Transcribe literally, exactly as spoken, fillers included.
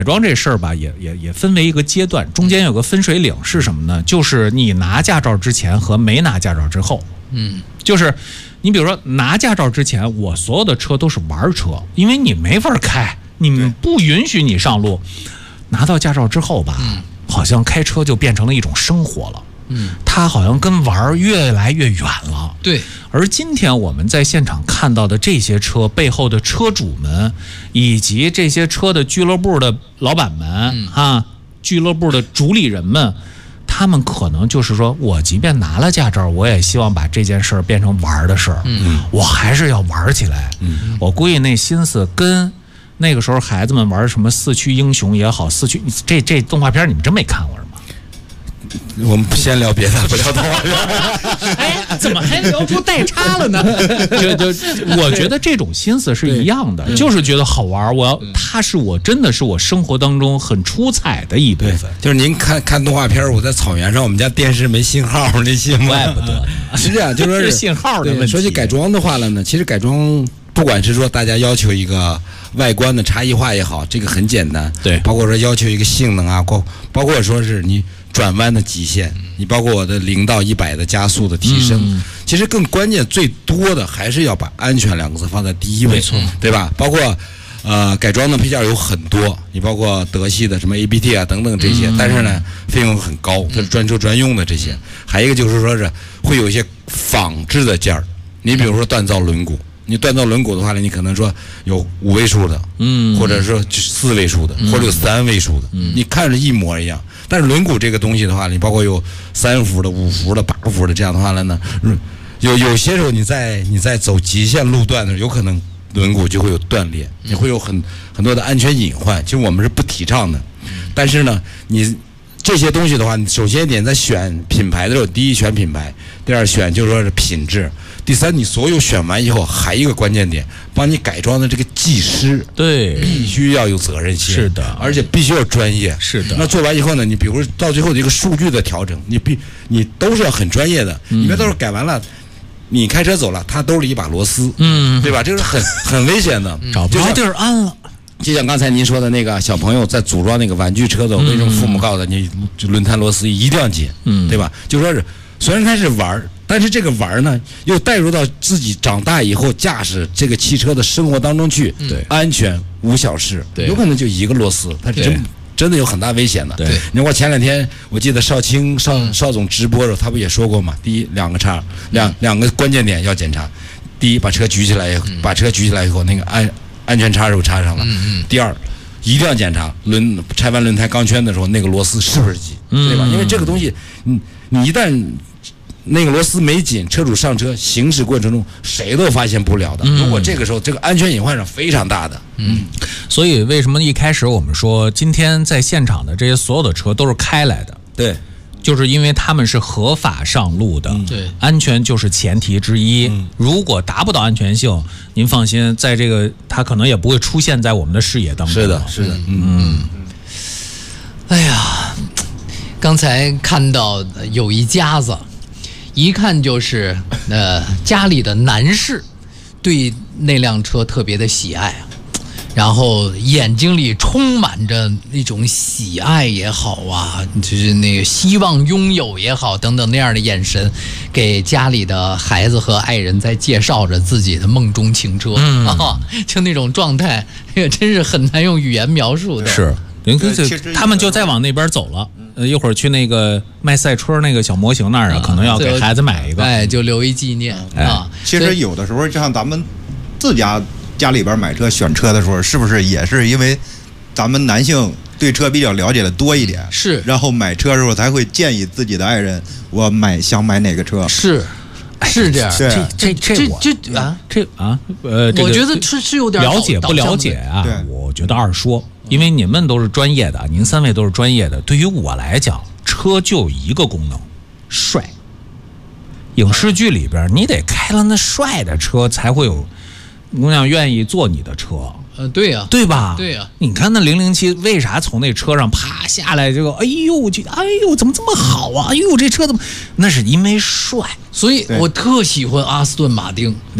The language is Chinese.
装这事儿吧，也也也分为一个阶段，中间有个分水岭是什么呢？就是你拿驾照之前和没拿驾照之后。 嗯， 就是你比如说拿驾照之前，我所有的车都是玩车，因为你没法开，你不允许你上路。拿到驾照之后吧，嗯、好像开车就变成了一种生活了。 嗯， 它好像跟玩越来越远了。 对， 而今天我们在现场看到的这些车背后的车主们，以及这些车的俱乐部的老板们、嗯、啊，俱乐部的主理人们，他们可能就是说，我即便拿了驾照，我也希望把这件事儿变成玩的事儿。 嗯， 我还是要玩起来。 嗯， 我估计那心思跟那个时候孩子们玩什么四驱英雄也好，四驱这这动画片你们真没看过是吗？ 我们先聊别的，不聊动画片。 哎，怎么还聊出代差了呢？就就我觉得这种心思是一样的，就是觉得好玩。我要，它是我真的是我生活当中很出彩的一部分。 就是您看看动画片，我在草原上，我们家电视没信号，那信吗？ 怪不得。 是这样，就说是信号的问题。 说起改装的话了呢，其实改装不管是说大家要求一个外观的差异化也好，这个很简单。 对， 包括说要求一个性能啊，包包括说是你转弯的极限，你包括我的零到一百的加速的提升，嗯、其实更关键最多的还是要把安全两个字放在第一位， 没错， 对吧？包括呃改装的配件有很多，你包括德系的什么 A B T 啊等等这些，嗯、但是呢费用很高，它是专车专用的这些。还有一个就是说是会有一些仿制的件儿，你比如说锻造轮毂。你锻造轮毂的话呢，你可能说有五位数的，嗯，或者说四位数的，嗯、或者有三位数的，嗯，你看着一模一样。但是轮毂这个东西的话，你包括有三伏的、五伏的、八伏的，这样的话呢，有有些时候你在你在走极限路段的时候，有可能轮毂就会有断裂，也会有很很多的安全隐患。其实我们是不提倡的，但是呢，你这些东西的话，你首先一点在选品牌的时候，第一选品牌，第二选就是说是品质。第三，你所有选完以后，还一个关键点，帮你改装的这个技师， 对， 必须要有责任心， 是的， 而且必须要专业， 是的。 那做完以后呢，你比如到最后的一个数据的调整，你必你都是要很专业的，嗯、你别到时候改完了，你开车走了，他兜里一把螺丝，嗯，对吧？这是很很危险的， 找不着地儿安了。 就像刚才您说的那个小朋友在组装那个玩具车的，为什么父母告诉他你轮胎螺丝一定要紧，嗯，对吧？就说是虽然他是玩，但是这个玩呢又带入到自己长大以后驾驶这个汽车的生活当中去， 对， 安全无小事， 对， 有可能就一个螺丝，它真真的有很大危险的。 对， 你看我前两天我记得邵青邵邵总直播的时候，他不也说过嘛？第一，两个叉，两两个关键点要检查。第一，把车举起来，把车举起来以后，那个安安全插手插上了。 嗯嗯。 第二，一定要检查轮拆完轮胎钢圈的时候，那个螺丝是不是紧，对吧？因为这个东西，你你一旦那个螺丝没紧，车主上车行驶过程中谁都发现不了的。如果这个时候这个安全隐患是非常大的。 嗯，所以为什么一开始我们说今天在现场的这些所有的车都是开来的？ 对。 就是因为他们是合法上路的， 嗯、对， 安全就是前提之一。嗯、如果达不到安全性，您放心，在这个它可能也不会出现在我们的视野当中。 是的，是的，嗯嗯。 哎呀，刚才看到有一家子，一看就是呃家里的男士，对那辆车特别的喜爱。然后眼睛里充满着那种喜爱也好啊，就是那个希望拥有也好等等那样的眼神，给家里的孩子和爱人在介绍着自己的梦中情车，嗯啊，就那种状态，也真是很难用语言描述的。 是，他们就再往那边走了，呃，一会儿去那个卖赛车那个小模型那儿啊，可能要给孩子买一个， 哎，就留一纪念啊。 其实有的时候，像咱们自家。家里边买车选车的时候，是不是也是因为咱们男性对车比较了解的多一点？ 是， 然后买车的时候才会建议自己的爱人，我买想买哪个车？ 是，是这样。 这这这这这啊， 这啊，呃， 我觉得是是有点了解不了解啊？我觉得二说，因为你们都是专业的，您三位都是专业的。对于我来讲，车就一个功能，帅。影视剧里边，你得开了那帅的车，才会有姑娘愿意坐你的车。 呃，对呀、啊， 对吧？ 对呀、啊， 你看那零零七为啥从那车上啪下来？这个，哎呦，这哎呦，怎么这么好啊？哎呦，这车怎么？那是因为帅， 所以我特喜欢阿斯顿马丁。